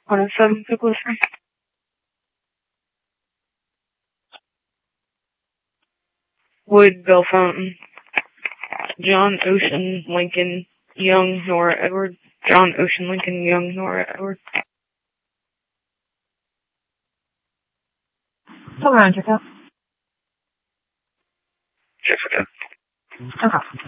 107 Pickles. Wood, Bellefontaine. John Ocean, Lincoln, Young, Nora Edward. John Ocean, Lincoln, Young, Nora Edward. Come around, Jessica. Jessica. Okay.